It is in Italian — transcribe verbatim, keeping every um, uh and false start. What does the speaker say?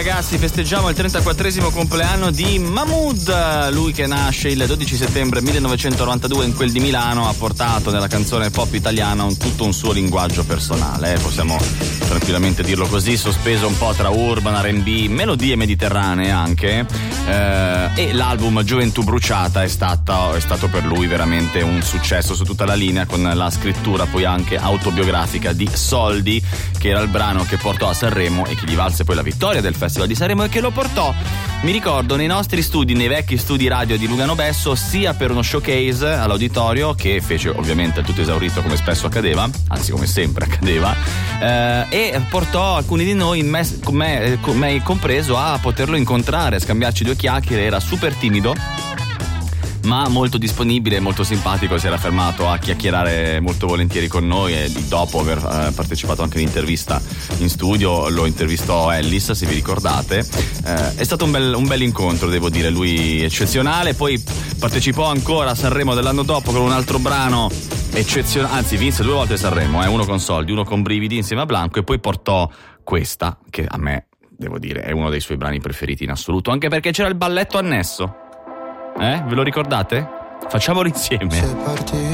ragazzi, festeggiamo il trentaquattresimo compleanno di Mahmood, lui che nasce il dodici settembre millenovecentonovantadue in quel di Milano, ha portato nella canzone pop italiana un, tutto un suo linguaggio personale, eh, possiamo tranquillamente dirlo così, sospeso un po' tra urban, R and B, melodie mediterranee anche, eh, e l'album Gioventù Bruciata è, stata, è stato per lui veramente un successo su tutta la linea, con la scrittura poi anche autobiografica di Soldi, che era il brano che portò a Sanremo e che gli valse poi la vittoria del Festival di Sanremo e che lo portò, mi ricordo, nei nostri studi, nei vecchi studi radio di Lugano Besso, sia per uno showcase all'auditorio, che fece ovviamente il tutto esaurito come spesso accadeva, anzi come sempre accadeva, eh, e portò alcuni di noi, me, me, me compreso, a poterlo incontrare, a scambiarci due chiacchiere. Era super timido ma molto disponibile, molto simpatico, si era fermato a chiacchierare molto volentieri con noi e dopo aver eh, partecipato anche all'intervista in studio lo intervistò Ellis, se vi ricordate. Eh, è stato un bel, un bel incontro, devo dire, lui eccezionale. Poi partecipò ancora a Sanremo dell'anno dopo con un altro brano eccezionale, anzi vinse due volte Sanremo, eh, uno con Soldi, uno con Brividi insieme a Blanco, e poi portò questa che a me, devo dire, è uno dei suoi brani preferiti in assoluto, anche perché c'era il balletto annesso. Eh? Ve lo ricordate? Facciamolo insieme. Se parti